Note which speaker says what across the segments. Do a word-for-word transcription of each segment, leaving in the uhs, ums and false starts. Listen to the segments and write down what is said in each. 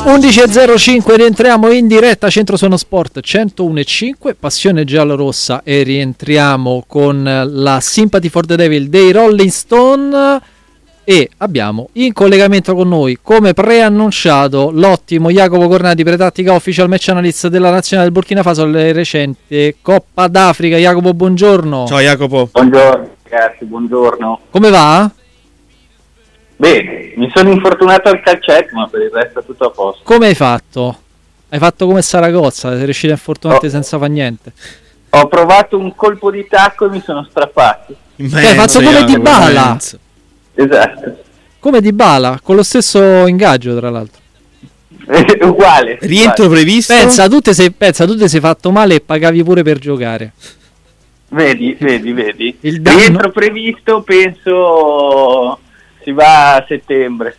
Speaker 1: undici e zero cinque, rientriamo in diretta Centro Suono Sport centouno e cinque, passione giallorossa, e rientriamo con la Sympathy for the Devil dei Rolling Stone, e abbiamo in collegamento con noi, come preannunciato, l'ottimo Jacopo Cornati, pretattica official match analyst della nazionale del Burkina Faso alle recente Coppa d'Africa. Jacopo, buongiorno.
Speaker 2: Ciao Jacopo.
Speaker 3: Buongiorno ragazzi, buongiorno.
Speaker 1: Come va?
Speaker 3: Bene, mi sono infortunato al calcetto, ma per il resto tutto a posto.
Speaker 1: Come hai fatto? Hai fatto come Saragozza, sei riuscito a infortunarti oh. senza fare niente.
Speaker 3: Ho provato un colpo di tacco e mi sono strappati.
Speaker 1: Immenso, hai fatto come Dybala.
Speaker 3: Esatto.
Speaker 1: Come Dybala, con lo stesso ingaggio tra l'altro.
Speaker 3: Uguale.
Speaker 2: Rientro
Speaker 3: uguale.
Speaker 2: previsto?
Speaker 1: Pensa, tu ti sei, pensa, tu ti sei fatto male e pagavi pure per giocare.
Speaker 3: Vedi, vedi, vedi.
Speaker 1: Il danno...
Speaker 3: Rientro previsto, penso... si va a settembre.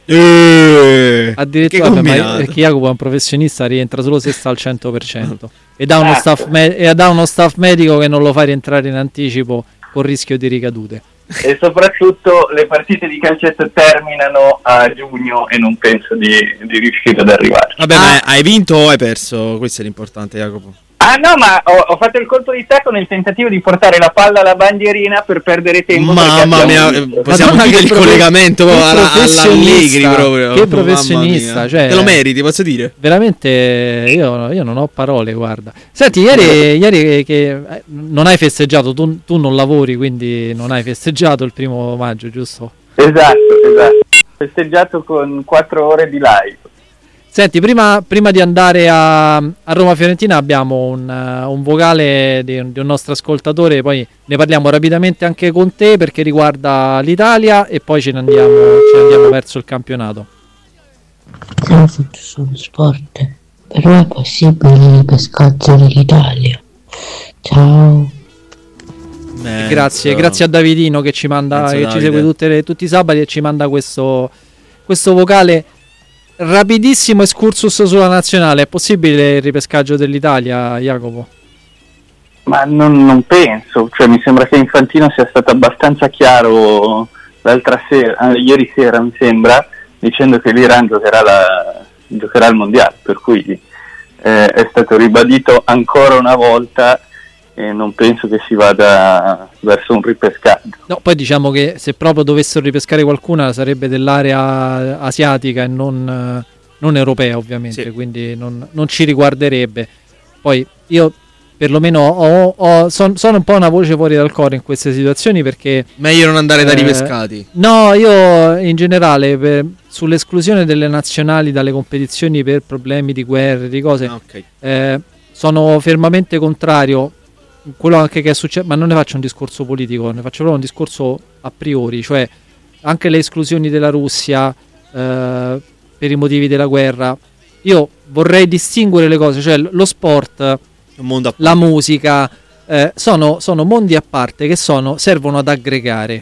Speaker 2: Eh,
Speaker 1: addirittura vabbè, ma perché Jacopo è un professionista, rientra solo se sta al cento per cento ed ha uno,
Speaker 3: ah,
Speaker 1: staff me- e ha uno staff medico che non lo fa rientrare in anticipo con rischio di ricadute.
Speaker 3: E soprattutto le partite di calcetto terminano a giugno e non penso di, di riuscire ad arrivare.
Speaker 2: Vabbè,
Speaker 1: ah.
Speaker 2: ma hai vinto o hai perso? Questo è l'importante, Jacopo.
Speaker 3: Ah no, ma ho, ho fatto il colpo di tacco nel tentativo di portare la palla alla bandierina per perdere tempo.
Speaker 2: Mamma mia, possiamo
Speaker 1: Madonna,
Speaker 2: chiudere il
Speaker 1: profe-
Speaker 2: collegamento
Speaker 1: che
Speaker 2: alla, all'Allegri proprio.
Speaker 1: Che
Speaker 2: Oh,
Speaker 1: professionista, cioè,
Speaker 2: te lo meriti, posso dire?
Speaker 1: Veramente io, io non ho parole, guarda. Senti, ieri, ieri che eh, non hai festeggiato, tu, tu non lavori, quindi non hai festeggiato il primo maggio, giusto?
Speaker 3: Esatto, esatto. Festeggiato con quattro ore di live.
Speaker 1: Senti, prima, prima di andare a, a Roma-Fiorentina abbiamo un, uh, un vocale di un, di un nostro ascoltatore, poi ne parliamo rapidamente anche con te perché riguarda l'Italia e poi ce ne andiamo, ce ne andiamo verso il campionato.
Speaker 4: Siamo fatto solo sport, però è possibile il pescaggio dell'Italia. Ciao.
Speaker 2: Beh,
Speaker 1: grazie,
Speaker 2: so.
Speaker 1: grazie a Davidino che ci manda,
Speaker 2: Grazie,
Speaker 1: che
Speaker 2: Davide.
Speaker 1: ci segue tutte le, tutti i sabati e ci manda questo, questo vocale. Rapidissimo excursus sulla nazionale. È possibile il ripescaggio dell'Italia, Jacopo?
Speaker 3: Ma non, non penso, cioè mi sembra che Infantino sia stato abbastanza chiaro l'altra sera, eh, ieri sera mi sembra, dicendo che l'Iran giocherà, la, giocherà il mondiale, per cui eh, è stato ribadito ancora una volta e non penso che si vada verso un ripescaggio.
Speaker 1: No, poi diciamo che se proprio dovessero ripescare qualcuna sarebbe dell'area asiatica e non, non europea ovviamente, sì. Quindi non, non ci riguarderebbe. Poi io perlomeno ho, ho, son, sono un po' una voce fuori dal coro in queste situazioni perché...
Speaker 2: Meglio non andare da
Speaker 1: eh,
Speaker 2: ripescati.
Speaker 1: No, io in generale per, sull'esclusione delle nazionali dalle competizioni per problemi di guerre, di cose,
Speaker 2: ah, okay.
Speaker 1: eh, sono fermamente contrario. Quello anche che è successo, ma non ne faccio un discorso politico, ne faccio proprio un discorso a priori, cioè anche le esclusioni della Russia eh, per i motivi della guerra. Io vorrei distinguere le cose, cioè lo sport,
Speaker 2: un mondo a
Speaker 1: la musica eh, sono, sono mondi a parte che sono, servono ad aggregare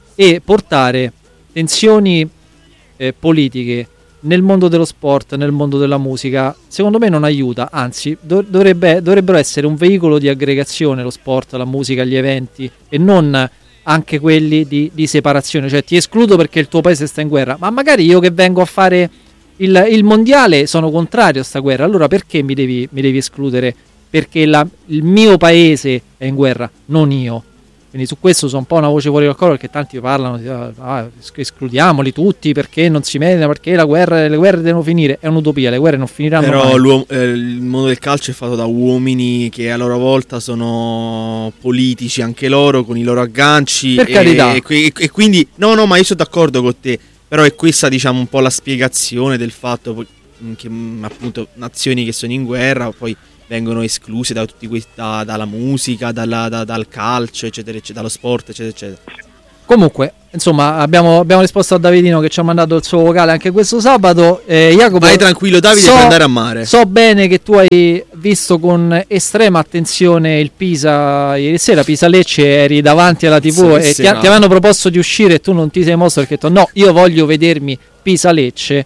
Speaker 1: e portare tensioni eh, politiche nel mondo dello sport, nel mondo della musica, secondo me non aiuta, anzi do- dovrebbe, dovrebbero essere un veicolo di aggregazione lo sport, la musica, gli eventi e non anche quelli di, di separazione, cioè ti escludo perché il tuo paese sta in guerra, ma magari io che vengo a fare il, il mondiale sono contrario a sta guerra, allora perché mi devi, mi devi escludere? Perché la, il mio paese è in guerra, non io. Quindi su questo sono un po' una voce fuori dal coro perché tanti parlano di ah, escludiamoli tutti perché non si meritano, perché la guerra, le guerre devono finire. È un'utopia, le guerre non finiranno
Speaker 2: però
Speaker 1: mai.
Speaker 2: Eh, il mondo del calcio è fatto da uomini che a loro volta sono politici anche loro con i loro agganci,
Speaker 1: per
Speaker 2: e,
Speaker 1: carità.
Speaker 2: E, e, e quindi no no ma io sono d'accordo con te, però è questa diciamo un po' la spiegazione del fatto che appunto nazioni che sono in guerra poi vengono escluse da tutti questi, da, dalla musica, dalla, da, dal calcio, eccetera, eccetera, dallo sport, eccetera, eccetera.
Speaker 1: Comunque, insomma, abbiamo, abbiamo risposto a Davidino che ci ha mandato il suo vocale anche questo sabato. Eh, Jacopo,
Speaker 2: vai tranquillo, Davide,
Speaker 1: so,
Speaker 2: puoi andare a mare.
Speaker 1: So bene che tu hai visto con estrema attenzione il Pisa ieri sera, Pisa-Lecce, eri davanti alla tivù sì, e ti, ti avevano proposto di uscire e tu non ti sei mosso perché hai detto no, io voglio vedermi Pisa-Lecce.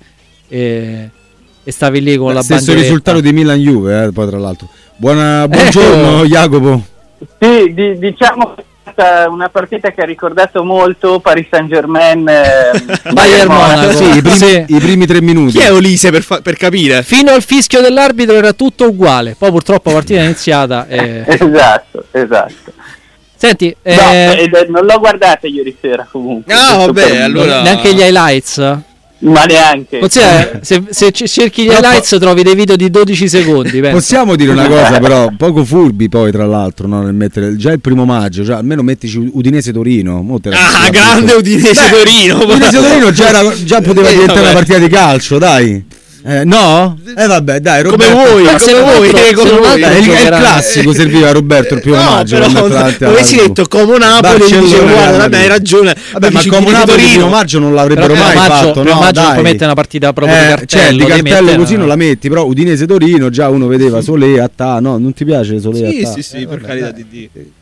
Speaker 1: Eh, e stavi lì con Beh, la bandiera.
Speaker 5: Stesso risultato di Milan-Juve, eh, poi tra l'altro. Buona, buongiorno eh, Jacopo.
Speaker 3: Sì, di, diciamo che stata una partita che ha ricordato molto Paris Saint-Germain eh,
Speaker 1: Bayern Monaco.
Speaker 5: Sì, i primi,
Speaker 1: Sì.
Speaker 5: i primi tre minuti.
Speaker 2: Chi è Olise per, fa- per capire?
Speaker 1: Fino al fischio dell'arbitro era tutto uguale, poi purtroppo la partita è iniziata. E...
Speaker 3: esatto, esatto.
Speaker 1: Senti,
Speaker 3: No,
Speaker 1: eh,
Speaker 3: ed- ed- non l'ho guardata ieri sera comunque.
Speaker 2: Ah,
Speaker 3: Giusto
Speaker 2: vabbè,
Speaker 3: per-
Speaker 2: allora-
Speaker 1: neanche gli highlights.
Speaker 3: Ma neanche.
Speaker 1: Considera, se, se c- cerchi gli
Speaker 5: Però
Speaker 1: highlights trovi dei video di dodici secondi. pensa.
Speaker 5: Possiamo dire una cosa però, poco furbi poi tra l'altro, no, nel mettere già il primo maggio, cioè almeno mettici Udinese Torino. Mo te la-
Speaker 2: Ah,
Speaker 5: la-
Speaker 2: grande Udinese
Speaker 5: Beh,
Speaker 2: Torino.
Speaker 5: Udinese Torino già, era- già poteva
Speaker 2: Eh,
Speaker 5: diventare
Speaker 2: vabbè.
Speaker 5: una partita di calcio, dai. Eh, no? Eh vabbè, dai,
Speaker 2: Come
Speaker 5: Roberto.
Speaker 2: vuoi,
Speaker 1: Ma se
Speaker 2: come
Speaker 1: non
Speaker 2: vuoi,
Speaker 1: altro-
Speaker 2: eh, come
Speaker 1: se non
Speaker 2: vuoi.
Speaker 1: altro
Speaker 5: Eh, il, è il
Speaker 1: giocherà-
Speaker 5: classico serviva Roberto il primo
Speaker 2: No,
Speaker 5: maggio
Speaker 2: però,
Speaker 5: per mettere davanti alla
Speaker 2: avessi
Speaker 5: tivù.
Speaker 2: detto Como Napoli,
Speaker 5: Barcellona,
Speaker 2: dicevo, guarda,
Speaker 5: Real
Speaker 2: vabbè, hai
Speaker 5: Madrid.
Speaker 2: ragione.
Speaker 5: Vabbè, ma
Speaker 2: Dici
Speaker 5: Como
Speaker 2: Udinese
Speaker 5: Napoli il
Speaker 2: Torino.
Speaker 5: primo maggio non l'avrebbero
Speaker 1: Però
Speaker 5: mai
Speaker 1: primo maggio-
Speaker 5: fatto,
Speaker 1: primo
Speaker 5: no?
Speaker 1: maggio
Speaker 5: Dai.
Speaker 1: puoi mettere una partita proprio di
Speaker 5: Eh,
Speaker 1: cartello,
Speaker 5: cioè, di
Speaker 1: devi
Speaker 5: cartello
Speaker 1: mettere
Speaker 5: così
Speaker 1: una-
Speaker 5: non la metti, però Udinese Torino già uno vedeva Solé a ta, no, non ti piace Solé
Speaker 2: Sì,
Speaker 5: a ta?
Speaker 2: sì, sì,
Speaker 5: Eh,
Speaker 2: per
Speaker 5: vabbè,
Speaker 2: carità
Speaker 5: dai.
Speaker 2: di Dio.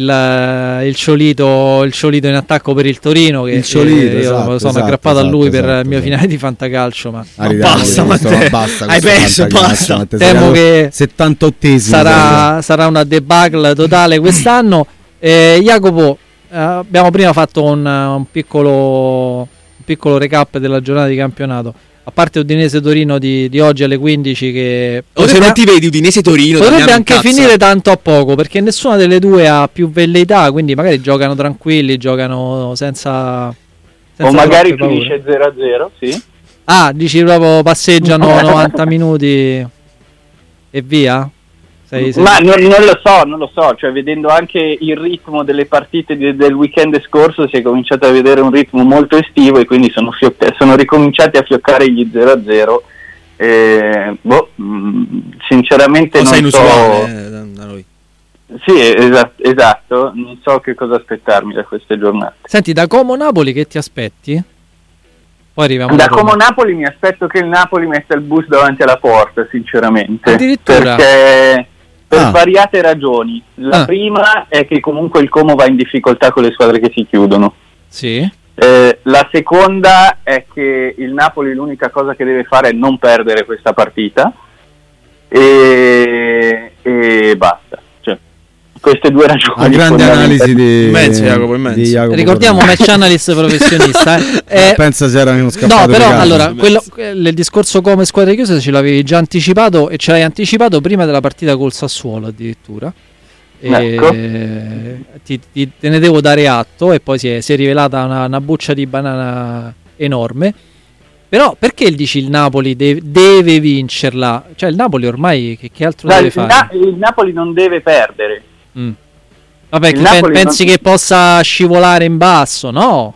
Speaker 1: il, il Ciolito il Ciolito in attacco per il Torino che
Speaker 5: Il Ciolito,
Speaker 1: eh, io
Speaker 5: esatto,
Speaker 1: sono
Speaker 5: esatto,
Speaker 1: aggrappato a lui
Speaker 5: esatto,
Speaker 1: per
Speaker 5: esatto,
Speaker 1: il mio
Speaker 5: esatto.
Speaker 1: finale di fantacalcio, ma
Speaker 5: Arriviamo,
Speaker 2: basta,
Speaker 5: questo,
Speaker 2: Matteo.
Speaker 5: basta,
Speaker 2: Hai
Speaker 5: questo
Speaker 2: perso,
Speaker 5: fantacalcio,
Speaker 2: basta.
Speaker 5: Matteo,
Speaker 1: Temo
Speaker 5: sei
Speaker 1: che
Speaker 5: al settantottesimo.
Speaker 1: sarà, sarà una debacle totale quest'anno. eh, Jacopo, eh, abbiamo prima fatto un, un piccolo un piccolo recap della giornata di campionato. A parte Udinese Torino di, di oggi alle quindici che
Speaker 2: O se non ti vedi Udinese Torino,
Speaker 1: potrebbe anche finire tanto a poco, perché nessuna delle due ha più velleità, quindi magari giocano tranquilli, giocano senza, senza
Speaker 3: O magari
Speaker 1: troppe paure.
Speaker 3: finisce zero a zero, sì.
Speaker 1: Ah, dici proprio passeggiano novanta minuti e via? Sei, sei...
Speaker 3: Ma non, non lo so, non lo so, cioè vedendo anche il ritmo delle partite di- del weekend scorso si è cominciato a vedere un ritmo molto estivo e quindi sono, fiocca- sono ricominciati a fioccare gli zero a zero. Eh, boh, mh, sinceramente
Speaker 2: Cosa
Speaker 3: non
Speaker 2: inusuale
Speaker 3: so.
Speaker 2: eh, da, da noi.
Speaker 3: Sì, esa- esatto, non so che cosa aspettarmi da queste giornate.
Speaker 1: Senti, da Como Napoli che ti aspetti? Poi arriviamo
Speaker 3: Da
Speaker 1: a Roma.
Speaker 3: Como Napoli mi aspetto che il Napoli metta il bus davanti alla porta, sinceramente.
Speaker 1: Addirittura?
Speaker 3: Perché per
Speaker 5: Ah.
Speaker 3: svariate ragioni. La
Speaker 1: Ah.
Speaker 3: prima è che comunque il Como va in difficoltà con le squadre che si chiudono.
Speaker 1: Sì.
Speaker 3: Eh, la seconda è che il Napoli l'unica cosa che deve fare è non perdere questa partita e, e basta. Cioè, queste due ragioni.
Speaker 5: A grande
Speaker 3: fondamentali.
Speaker 5: analisi di,
Speaker 2: Immenso, Jacopo, immenso.
Speaker 5: di Jacopo
Speaker 1: Ricordiamo
Speaker 5: Tornelli.
Speaker 1: match analyst professionista. eh. Eh,
Speaker 5: Pensa se erano scappato
Speaker 1: No,
Speaker 5: di
Speaker 1: però
Speaker 5: casa.
Speaker 1: allora, quello, il discorso come squadre chiuse ce l'avevi già anticipato e ce l'hai anticipato prima della partita col Sassuolo addirittura. E
Speaker 3: Ecco.
Speaker 1: ti, ti- te ne devo dare atto e poi si è, si è rivelata una, una buccia di banana enorme. Però perché dici il Napoli deve, deve vincerla? Cioè il Napoli ormai che, che altro
Speaker 3: Dai,
Speaker 1: deve
Speaker 3: il,
Speaker 1: fare?
Speaker 3: Na- il Napoli non deve perdere.
Speaker 1: Mm. Vabbè,
Speaker 3: il
Speaker 1: che pen-
Speaker 3: Napoli
Speaker 1: pensi
Speaker 3: non-
Speaker 1: che possa scivolare in basso? No.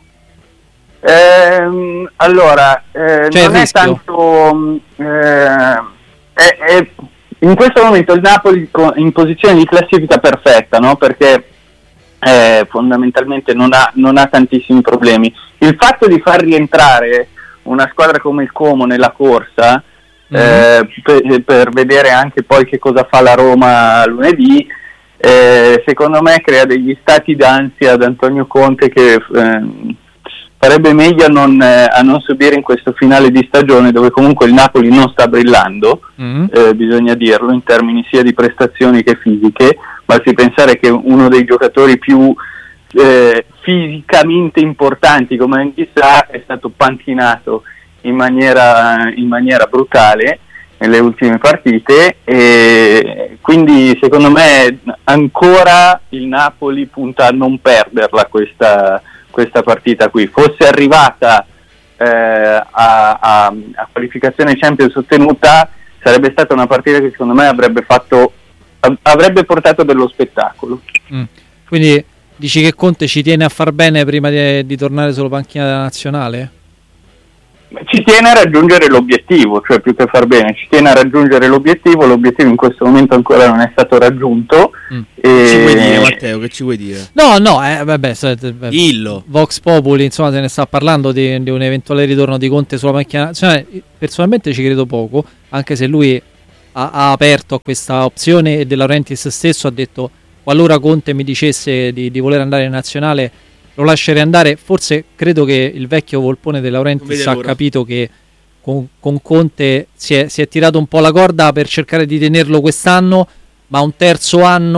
Speaker 3: Ehm, allora, eh,
Speaker 1: C'è il
Speaker 3: non è
Speaker 1: rischio.
Speaker 3: tanto. mh, eh, è- è- in questo momento il Napoli co- in posizione di classifica perfetta, no? Perché eh, fondamentalmente non ha, non ha tantissimi problemi. Il fatto di far rientrare una squadra come il Como nella corsa,
Speaker 1: Mhm.
Speaker 3: eh, per, per vedere anche poi che cosa fa la Roma lunedì, eh, secondo me crea degli stati d'ansia ad Antonio Conte che ehm, farebbe meglio a non, eh, a non subire in questo finale di stagione dove comunque il Napoli non sta brillando,
Speaker 1: Mm.
Speaker 3: eh, bisogna dirlo, in termini sia di prestazioni che fisiche. Basti pensare che uno dei giocatori più eh, fisicamente importanti come Anghissà è stato panchinato in maniera, in maniera brutale nelle ultime partite e quindi secondo me ancora il Napoli punta a non perderla questa, questa partita qui. Fosse arrivata eh, a, a, a qualificazione Champions ottenuta sarebbe stata una partita che secondo me avrebbe fatto av- avrebbe portato dello spettacolo.
Speaker 1: Mm. Quindi dici che Conte ci tiene a far bene prima di, di tornare sulla panchina della nazionale?
Speaker 3: Ci tiene a raggiungere l'obiettivo, cioè più che far bene, ci tiene a raggiungere l'obiettivo, l'obiettivo in questo momento ancora non è stato raggiunto.
Speaker 1: Mm.
Speaker 3: E...
Speaker 2: Ci vuoi dire, Matteo? Che ci vuoi dire?
Speaker 1: No, no, eh, vabbè, so- eh,
Speaker 2: Dillo.
Speaker 1: Vox Populi, insomma, se ne sta parlando di, di un eventuale ritorno di Conte sulla macchina nazionale. Personalmente ci credo poco, anche se lui ha, ha aperto a questa opzione e De Laurentiis stesso ha detto qualora Conte mi dicesse di, di voler andare in nazionale lo lascerei andare. Forse credo che il vecchio volpone De
Speaker 2: Non
Speaker 1: Laurentiis
Speaker 2: vede
Speaker 1: ha
Speaker 2: l'ora.
Speaker 1: capito che con, con Conte si è, si è tirato un po' la corda per cercare di tenerlo quest'anno, ma un terzo anno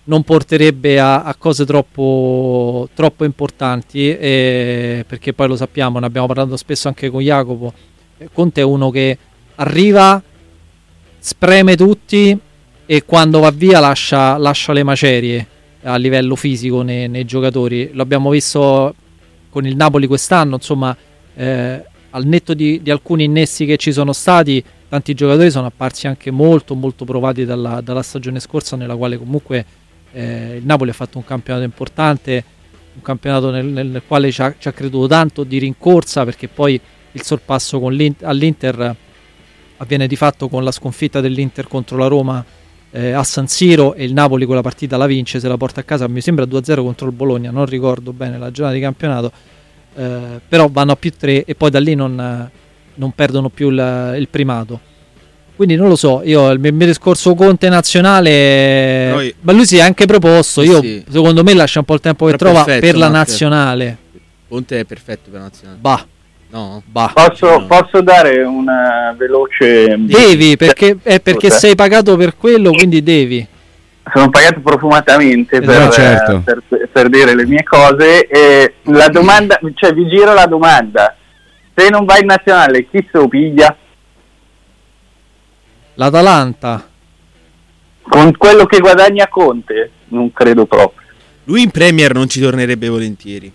Speaker 1: non porterebbe a, a cose troppo, troppo importanti, eh, perché poi lo sappiamo, ne abbiamo parlato spesso anche con Jacopo. Conte è uno che arriva, spreme tutti e quando va via lascia, lascia le macerie a livello fisico nei, nei giocatori. Lo abbiamo visto con il Napoli quest'anno, insomma, eh, al netto di, di alcuni innesti che ci sono stati, tanti giocatori sono apparsi anche molto molto provati dalla, dalla stagione scorsa, nella quale comunque eh, il Napoli ha fatto un campionato importante, un campionato nel, nel quale ci ha, ci ha creduto tanto, di rincorsa, perché poi il sorpasso con l'Inter, all'Inter avviene di fatto con la sconfitta dell'Inter contro la Roma eh, a San Siro, e il Napoli quella partita la vince, se la porta a casa, mi sembra due a zero contro il Bologna, non ricordo bene la giornata di campionato, eh, però vanno a più tre e poi da lì non, non perdono più il, il primato. Quindi non lo so, io il mio, il mio discorso Conte nazionale,
Speaker 2: Noi...
Speaker 1: ma lui si è anche proposto, io
Speaker 2: sì.
Speaker 1: secondo me lascia un po' il tempo che
Speaker 2: Però
Speaker 1: trova
Speaker 2: perfetto,
Speaker 1: per la
Speaker 2: Matteo.
Speaker 1: nazionale.
Speaker 2: Conte è perfetto per la nazionale.
Speaker 1: Bah,
Speaker 2: No?
Speaker 1: bah.
Speaker 3: Posso,
Speaker 2: no.
Speaker 3: posso dare una veloce...
Speaker 1: Devi, perché, è perché
Speaker 3: Scusa.
Speaker 1: sei pagato per quello, quindi devi.
Speaker 3: Sono pagato profumatamente per,
Speaker 5: Eh, certo.
Speaker 3: per, per dire le mie cose, e la domanda, cioè vi giro la domanda: se non vai in nazionale chi se lo piglia?
Speaker 1: L'Atalanta.
Speaker 3: Con quello che guadagna Conte? Non credo proprio.
Speaker 2: Lui in Premier non ci tornerebbe volentieri.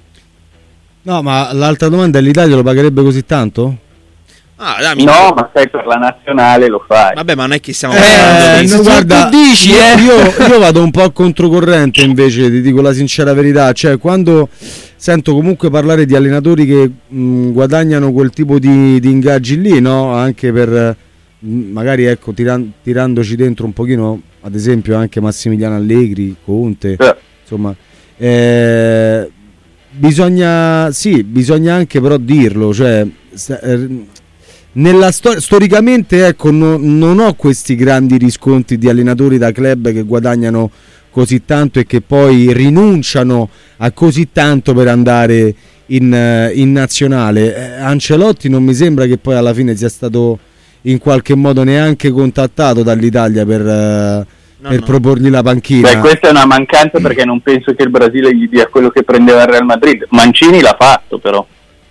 Speaker 5: No, ma l'altra domanda è: l'Italia lo pagherebbe così tanto?
Speaker 2: Ah, dammi.
Speaker 3: No, ma sai, per la nazionale lo fai.
Speaker 2: Vabbè, ma non è che stiamo
Speaker 5: Eh,
Speaker 2: parlando di...
Speaker 5: no,
Speaker 1: tu
Speaker 5: guarda,
Speaker 1: dici,
Speaker 5: io,
Speaker 1: eh.
Speaker 5: io, io vado un po' controcorrente invece, ti dico la sincera verità, cioè quando sento comunque parlare di allenatori che mh, guadagnano quel tipo di, di ingaggi lì, no? Anche per mh, magari ecco tiran- tirandoci dentro un pochino, ad esempio anche Massimiliano Allegri, Conte,
Speaker 3: Eh.
Speaker 5: insomma, eh, bisogna sì, bisogna anche però dirlo, cioè sta- eh, nella storia storicamente ecco no, non ho questi grandi riscontri di allenatori da club che guadagnano così tanto e che poi rinunciano a così tanto per andare in, eh, in nazionale. eh, Ancelotti non mi sembra che poi alla fine sia stato in qualche modo neanche contattato dall'Italia per, eh,
Speaker 2: No,
Speaker 5: per
Speaker 2: no.
Speaker 5: proporgli la panchina.
Speaker 3: Beh, questa è una mancanza, perché non penso che il Brasile gli dia quello che prendeva il Real Madrid. Mancini l'ha fatto, però.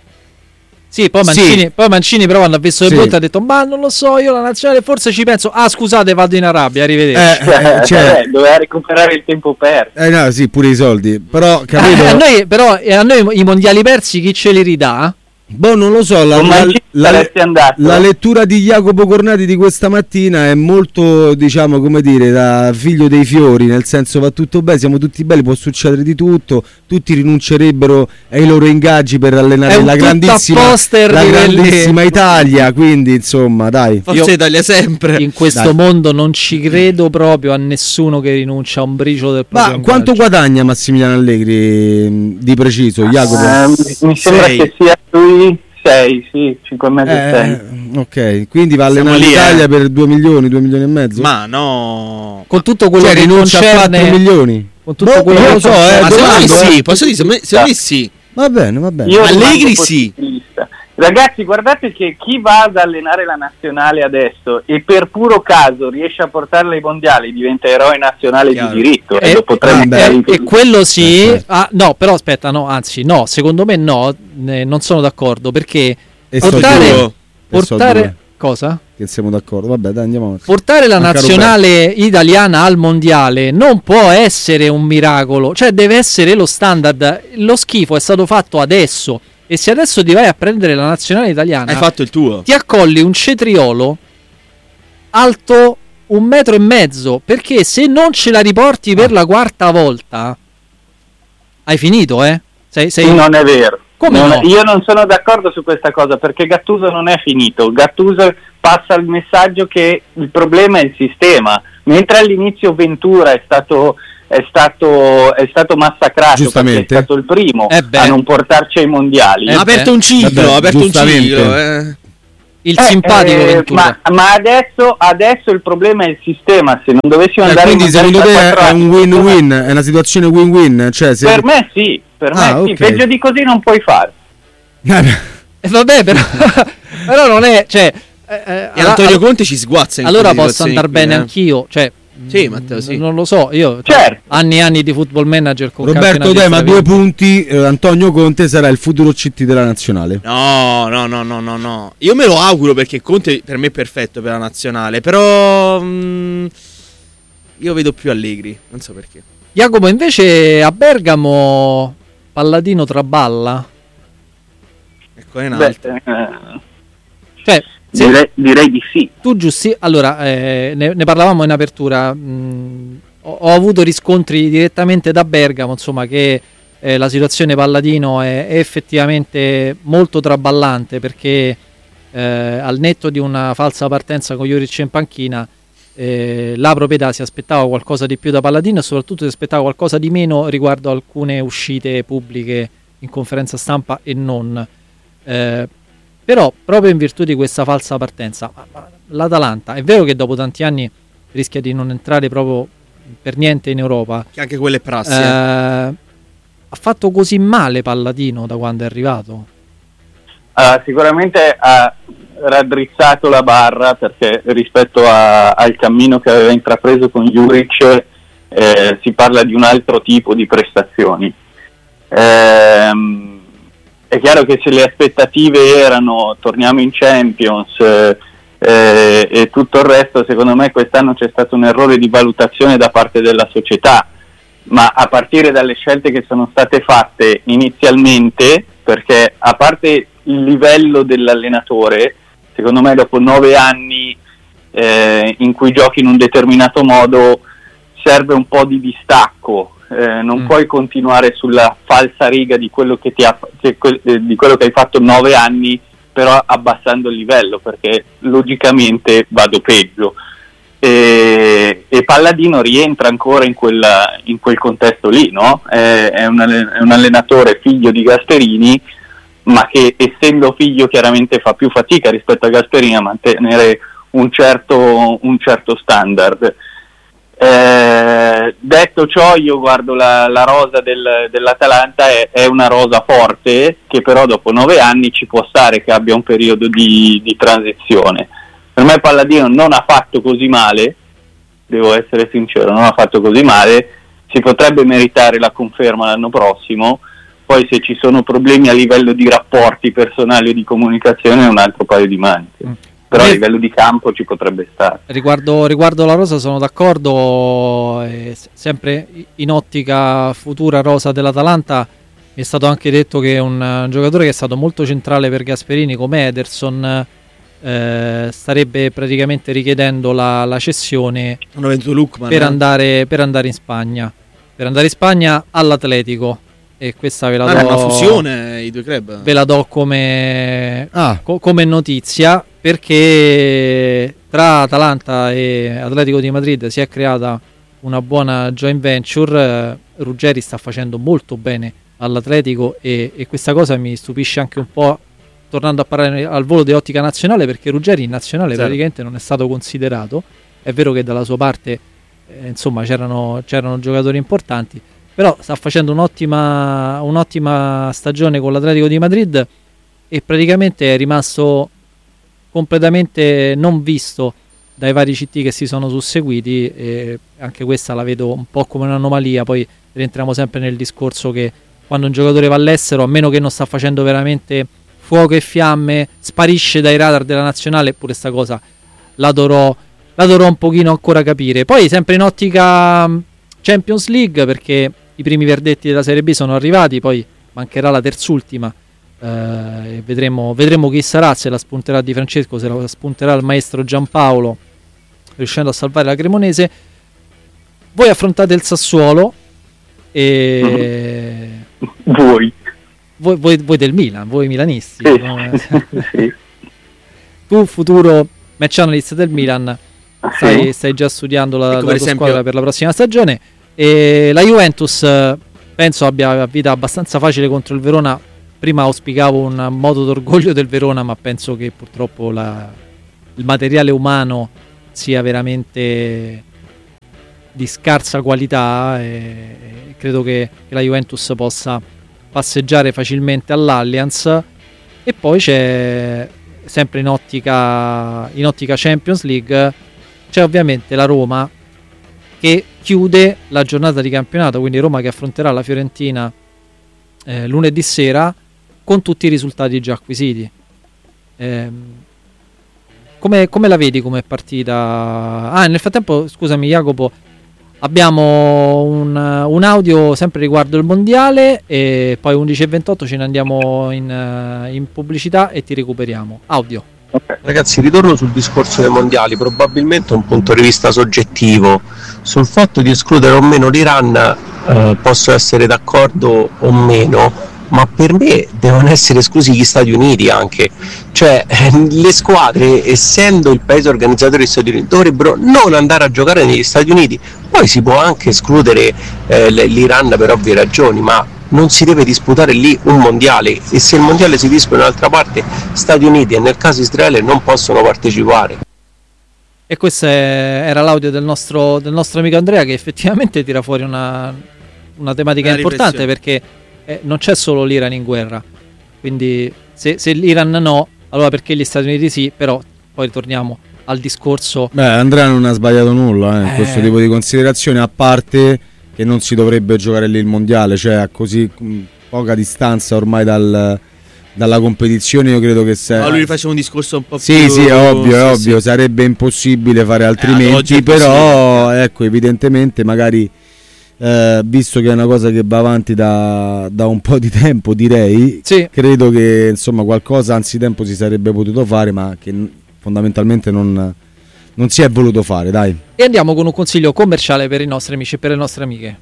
Speaker 1: Sì, poi
Speaker 5: Sì.
Speaker 1: Mancini, poi Mancini però quando ha visto le
Speaker 5: Sì.
Speaker 1: botte ha detto ma non lo so, io la nazionale forse ci penso, ah scusate vado in Arabia, arrivederci.
Speaker 5: Eh, eh, cioè,
Speaker 3: Eh, doveva recuperare il tempo perso.
Speaker 5: eh, no, sì, pure i soldi, però
Speaker 1: Eh,
Speaker 5: capito?
Speaker 1: a noi, però eh, a noi i mondiali persi chi ce li ridà?
Speaker 5: Boh, non lo so, la,
Speaker 3: Con
Speaker 5: la,
Speaker 3: Mancini
Speaker 5: la-
Speaker 3: saresti andato.
Speaker 5: la lettura di Jacopo Cornati di questa mattina è molto, diciamo, come dire, da figlio dei fiori, nel senso va tutto bene, siamo tutti belli, può succedere di tutto, tutti rinuncerebbero ai loro ingaggi per
Speaker 1: È
Speaker 5: allenare
Speaker 1: un
Speaker 5: la
Speaker 1: tutto
Speaker 5: grandissima,
Speaker 1: poster
Speaker 5: la
Speaker 1: di quelli-
Speaker 5: grandissima Italia, quindi insomma dai.
Speaker 2: Forza
Speaker 1: Io-
Speaker 2: Italia sempre.
Speaker 1: In questo
Speaker 5: Dai.
Speaker 1: mondo non ci credo proprio a nessuno che rinuncia a un briciolo del proprio
Speaker 5: Ma quanto
Speaker 1: ingaggio.
Speaker 5: guadagna Massimiliano Allegri mh, di preciso, Jacopo?
Speaker 3: Eh, mi- mi sembra
Speaker 2: Sei.
Speaker 3: che sia lui sei, sì, cinque e mezzo, sei.
Speaker 5: Eh, ok, quindi va a
Speaker 2: Siamo
Speaker 5: allenare
Speaker 2: lì,
Speaker 5: l'Italia
Speaker 2: eh.
Speaker 5: per due milioni, due milioni e mezzo?
Speaker 2: Ma no.
Speaker 1: Con tutto quello
Speaker 5: Cioè
Speaker 1: che
Speaker 5: rinuncia a quattro
Speaker 1: concerne,
Speaker 5: milioni?
Speaker 1: con tutto
Speaker 5: Boh,
Speaker 1: quello
Speaker 5: non
Speaker 1: che
Speaker 5: lo so,
Speaker 1: concerne-
Speaker 5: eh,
Speaker 2: Ma secondo me
Speaker 5: domando,
Speaker 2: sì,
Speaker 5: eh.
Speaker 2: posso dire, secondo me, secondo me sì.
Speaker 5: Va bene, va bene.
Speaker 3: Io
Speaker 2: Allegri
Speaker 3: rimango
Speaker 2: sì.
Speaker 3: positivista. Ragazzi, guardate che chi va ad allenare la nazionale adesso e per puro caso riesce a portarla ai mondiali diventa eroe nazionale
Speaker 2: Chiaro.
Speaker 3: di diritto, e
Speaker 1: E,
Speaker 3: lo potremmo
Speaker 1: e-
Speaker 3: fare in
Speaker 1: e
Speaker 3: tutti.
Speaker 1: quello sì,
Speaker 5: Eh, certo.
Speaker 1: ah, no, però aspetta, no, anzi, no, secondo me no, eh, non sono d'accordo perché
Speaker 5: E so
Speaker 1: portare,
Speaker 5: due.
Speaker 2: due.
Speaker 5: E so
Speaker 1: portare
Speaker 5: due.
Speaker 1: cosa?
Speaker 5: Che siamo d'accordo. Vabbè, dai, andiamo avanti.
Speaker 1: Portare la
Speaker 5: Manca
Speaker 1: nazionale italiana al mondiale non può essere un miracolo, cioè deve essere lo standard. Lo schifo è stato fatto adesso, e se adesso ti vai a prendere la nazionale italiana
Speaker 2: Hai fatto il tuo.
Speaker 1: ti accolli un cetriolo alto un metro e mezzo, perché se non ce la riporti per la quarta volta hai finito, eh? Sei, sei...
Speaker 3: Non è vero.
Speaker 1: Come
Speaker 3: Non-
Speaker 1: no?
Speaker 3: Io non sono d'accordo su questa cosa, perché Gattuso non è finito. Gattuso passa il messaggio che il problema è il sistema, mentre all'inizio Ventura è stato è stato, è stato massacrato,
Speaker 5: Giustamente.
Speaker 3: perché è stato il primo
Speaker 1: Eh beh.
Speaker 3: a non portarci ai mondiali.
Speaker 1: Eh
Speaker 2: ha aperto
Speaker 1: beh.
Speaker 2: un ciclo,
Speaker 5: Vabbè,
Speaker 2: ha aperto un
Speaker 5: giustamente.
Speaker 2: ciclo. Eh.
Speaker 1: Il
Speaker 3: Eh,
Speaker 1: simpatico
Speaker 3: eh,
Speaker 1: Ventura.
Speaker 3: ma, ma adesso, adesso il problema è il sistema. Se non dovessimo
Speaker 5: Eh,
Speaker 3: andare
Speaker 5: quindi
Speaker 3: in
Speaker 5: secondo te
Speaker 3: mondiali tra
Speaker 5: è
Speaker 3: quattro
Speaker 5: un
Speaker 3: anni,
Speaker 5: win-win? È una situazione win-win? Cioè, se...
Speaker 3: per me sì, per me
Speaker 5: Ah,
Speaker 3: sì.
Speaker 5: ok.
Speaker 3: Peggio di così non puoi fare.
Speaker 1: E vabbè, però, però non è, cioè, eh, eh,
Speaker 2: E
Speaker 1: alla-
Speaker 2: Antonio
Speaker 1: alla-
Speaker 2: Conte ci sguazza in
Speaker 1: allora
Speaker 2: queste
Speaker 1: posso
Speaker 2: situazioni
Speaker 1: andare
Speaker 2: qui,
Speaker 1: bene
Speaker 2: eh.
Speaker 1: anch'io, cioè
Speaker 2: Sì, Matteo, sì.
Speaker 1: Non lo so, io
Speaker 3: Certo.
Speaker 1: anni e anni di Football Manager con
Speaker 5: Roberto
Speaker 1: campionati
Speaker 5: Dema, due
Speaker 1: stravinti.
Speaker 5: punti. eh, Antonio Conte sarà il futuro C T della nazionale.
Speaker 2: No, no, no, no, no, no. Io me lo auguro perché Conte per me è perfetto per la nazionale. Però mh, io vedo più Allegri, non so perché.
Speaker 1: Jacopo, invece a Bergamo Palladino traballa?
Speaker 2: Ecco, è un
Speaker 3: Beh,
Speaker 2: altro.
Speaker 3: eh,
Speaker 1: Cioè, se
Speaker 3: direi, direi di sì.
Speaker 1: tu giusti, allora eh, ne, ne parlavamo in apertura. mh, ho, ho avuto riscontri direttamente da Bergamo, insomma, che eh, la situazione Palladino è, è effettivamente molto traballante, perché eh, al netto di una falsa partenza con Juric in panchina, eh, la proprietà si aspettava qualcosa di più da Palladino e soprattutto si aspettava qualcosa di meno riguardo alcune uscite pubbliche in conferenza stampa e non. Eh, però proprio in virtù di questa falsa partenza, ma- ma l'Atalanta è vero che dopo tanti anni rischia di non entrare proprio per niente in Europa,
Speaker 2: Che anche quelle prassi.
Speaker 1: eh,
Speaker 2: eh.
Speaker 1: ha fatto così male Palladino da quando è arrivato?
Speaker 3: Allora, sicuramente ha raddrizzato la barra, perché rispetto a- al cammino che aveva intrapreso con Juric eh, si parla di un altro tipo di prestazioni. Ehm, è chiaro che se le aspettative erano torniamo in Champions eh, eh, e tutto il resto, secondo me quest'anno c'è stato un errore di valutazione da parte della società, ma a partire dalle scelte che sono state fatte inizialmente, perché a parte il livello dell'allenatore, secondo me dopo nove anni eh, in cui giochi in un determinato modo serve un po' di distacco, eh, non
Speaker 1: Mm.
Speaker 3: puoi continuare sulla falsa riga di quello che ti ha, che que- eh, di quello che hai fatto nove anni, però abbassando il livello, perché logicamente vado peggio. E, e Palladino rientra ancora in, quella, in quel contesto lì, no? È, è, un, alle- è un allenatore figlio di Gasperini, ma che essendo figlio chiaramente fa più fatica rispetto a Gasperini a mantenere un certo, un certo standard. Eh, detto ciò, io guardo la, la rosa del, dell'Atalanta, è, è una rosa forte, che però dopo nove anni ci può stare che abbia un periodo di, di transizione. Per me Palladino non ha fatto così male, devo essere sincero, non ha fatto così male, si potrebbe meritare la conferma l'anno prossimo, poi se ci sono problemi a livello di rapporti personali o di comunicazione è un altro paio di maniche.
Speaker 1: Mm.
Speaker 3: Però a
Speaker 1: Eh,
Speaker 3: livello di campo ci potrebbe stare.
Speaker 1: Riguardo, riguardo la rosa sono d'accordo, eh, s- sempre in ottica futura rosa dell'Atalanta. Mi è stato anche detto che un, eh, giocatore che è stato molto centrale per Gasperini come Ederson eh, starebbe praticamente richiedendo la, la cessione
Speaker 2: Hanno venduto Lukman.
Speaker 1: per
Speaker 2: eh.
Speaker 1: andare, per andare in Spagna, per andare in Spagna all'Atletico, e questa ve la
Speaker 2: Ah, è una
Speaker 1: do,
Speaker 2: fusione i due club.
Speaker 1: ve la do come,
Speaker 5: Ah,
Speaker 1: co- come notizia, perché tra Atalanta e Atletico di Madrid si è creata una buona joint venture. eh, Ruggeri sta facendo molto bene all'Atletico e, e questa cosa mi stupisce anche un po', tornando a parlare al volo di ottica nazionale, perché Ruggeri in nazionale
Speaker 2: Zero.
Speaker 1: praticamente non è stato considerato. È vero che dalla sua parte eh, insomma c'erano, c'erano giocatori importanti, però sta facendo un'ottima, un'ottima stagione con l'Atletico di Madrid e praticamente è rimasto completamente non visto dai vari C T che si sono susseguiti, e anche questa la vedo un po' come un'anomalia. Poi rientriamo sempre nel discorso che quando un giocatore va all'estero, a meno che non sta facendo veramente fuoco e fiamme, sparisce dai radar della nazionale, pure sta cosa la dovrò, la dovrò un pochino ancora capire. Poi sempre in ottica mh, Champions League, perché i primi verdetti della Serie B sono arrivati, poi mancherà la terzultima, eh, e vedremo, vedremo chi sarà, se la spunterà Di Francesco, se la spunterà il maestro Giampaolo, riuscendo a salvare la Cremonese. Voi affrontate il Sassuolo e
Speaker 3: Voi.
Speaker 1: voi, voi- voi del Milan, voi milanisti,
Speaker 3: Sì.
Speaker 1: no?
Speaker 3: Sì.
Speaker 1: Tu futuro match analyst del Milan, stai,
Speaker 3: Sì.
Speaker 1: stai già studiando la,
Speaker 2: Ecco,
Speaker 1: la
Speaker 2: per
Speaker 1: tua
Speaker 2: esempio-
Speaker 1: squadra per la prossima stagione, e la Juventus eh, penso abbia vita abbastanza facile contro il Verona. Prima auspicavo un moto d'orgoglio del Verona, ma penso che purtroppo la- il materiale umano sia veramente di scarsa qualità, e e credo che, che la Juventus possa passeggiare facilmente all'Allianz. E poi c'è, sempre in ottica, in ottica Champions League, c'è ovviamente la Roma che chiude la giornata di campionato, quindi Roma che affronterà la Fiorentina eh, lunedì sera con tutti i risultati già acquisiti. Eh, come, come la vedi come partita? Ah, nel frattempo, scusami Jacopo, abbiamo un, un audio sempre riguardo il mondiale e poi undici e ventotto ce ne andiamo in, in pubblicità e ti recuperiamo. Audio.
Speaker 6: Okay. Ragazzi, ritorno sul discorso dei mondiali, probabilmente un punto di vista soggettivo sul fatto di escludere o meno l'Iran, eh, posso essere d'accordo o meno, ma per me devono essere esclusi gli Stati Uniti anche, cioè le squadre, essendo il paese organizzatore degli Stati Uniti, dovrebbero non andare a giocare negli Stati Uniti. Poi si può anche escludere eh, l'Iran per ovvie ragioni, ma non si deve disputare lì un mondiale, e se il mondiale si disputa in un'altra parte, Stati Uniti e nel caso Israele non possono partecipare.
Speaker 1: E questo è, era l'audio del nostro, del nostro amico Andrea, che effettivamente tira fuori una, una tematica una importante, perché eh, non c'è solo l'Iran in guerra, quindi se, se l'Iran no, allora perché gli Stati Uniti sì? Però poi ritorniamo al discorso.
Speaker 5: Beh, Andrea non ha sbagliato nulla eh, in eh. questo tipo di considerazioni, a parte che non si dovrebbe giocare lì il mondiale, cioè a così mh, poca distanza ormai dal, dalla competizione. Io credo che se...
Speaker 2: Ma lui faceva un discorso un po'
Speaker 5: sì,
Speaker 2: più...
Speaker 5: sì, è ovvio,
Speaker 2: sì,
Speaker 5: è ovvio,
Speaker 2: sì.
Speaker 5: Sarebbe impossibile fare altrimenti,
Speaker 2: eh,
Speaker 5: però ecco, evidentemente magari eh, visto che è una cosa che va avanti da, da un po' di tempo, direi,
Speaker 1: sì.
Speaker 5: credo che insomma qualcosa anzitempo si sarebbe potuto fare, ma che fondamentalmente non... non si è voluto fare, dai.
Speaker 1: E andiamo con un consiglio commerciale per i nostri amici e per le nostre amiche.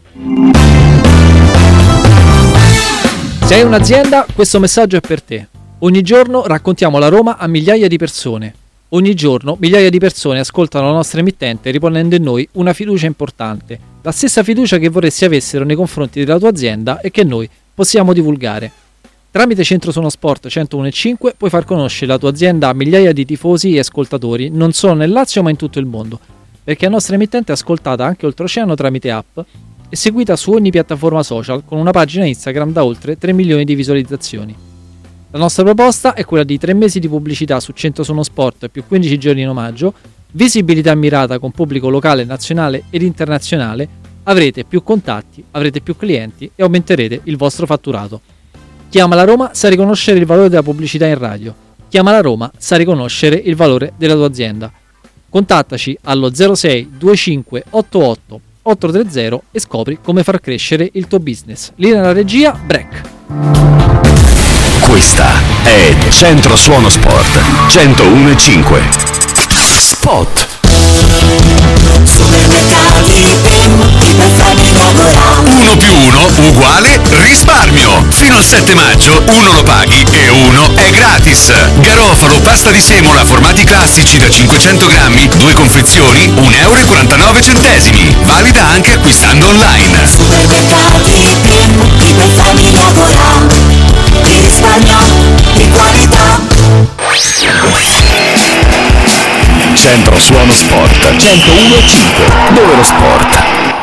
Speaker 1: Se hai un'azienda, questo messaggio è per te. Ogni giorno raccontiamo la Roma a migliaia di persone. Ogni giorno migliaia di persone ascoltano la nostra emittente riponendo in noi una fiducia importante. La stessa fiducia che vorresti avessero nei confronti della tua azienda e che noi possiamo divulgare. Tramite Centro Suono Sport centouno e cinque puoi far conoscere la tua azienda a migliaia di tifosi e ascoltatori, non solo nel Lazio ma in tutto il mondo, perché la nostra emittente è ascoltata anche oltreoceano tramite app e seguita su ogni piattaforma social con una pagina Instagram da oltre tre milioni di visualizzazioni. La nostra proposta è quella di tre mesi di pubblicità su Centro Suono Sport più quindici giorni in omaggio, visibilità mirata con pubblico locale, nazionale ed internazionale, avrete più contatti, avrete più clienti e aumenterete il vostro fatturato. Chiama la Roma, sa riconoscere il valore della pubblicità in radio. Chiama la Roma, sa riconoscere il valore della tua azienda. Contattaci allo zero sei venticinque ottantotto ottocentotrenta e scopri come far crescere il tuo business. Lì nella regia, break.
Speaker 7: Questa è Centro Suono Sport centouno e cinque. Spot. Uno più uno uguale risparmio. Fino al sette maggio uno lo paghi e uno è gratis. Garofalo, pasta di semola, formati classici da cinquecento grammi, due confezioni, un euro e quarantanove centesimi. Valida anche acquistando online.
Speaker 8: Supermercati, i per farmi lavorare. Di risparmio, di qualità.
Speaker 7: Centro Suono Sport centouno e cinque, dove lo sport